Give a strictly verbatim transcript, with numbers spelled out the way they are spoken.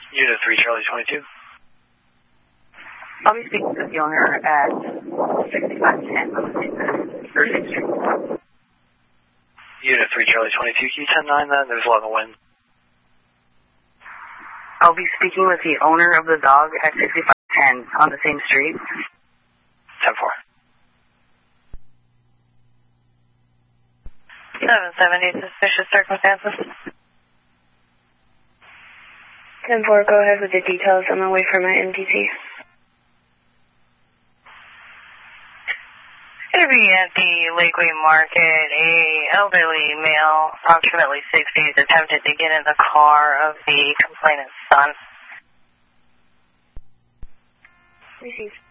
Unit three, Charlie twenty-two. I'll be speaking with the owner at sixty-five ten Thursday Street. Unit three, Charlie twenty-two, can you ten nine that? There's a lot of wind. I'll be speaking with the owner of the dog at sixty-five ten on the same street. ten four. seven seventy, suspicious circumstances. ten four, go ahead with the details. I'm away from my M D T. Going to be at the Lakeway Market. A elderly male, approximately sixties, attempted to get in the car of the complainant's son. Received.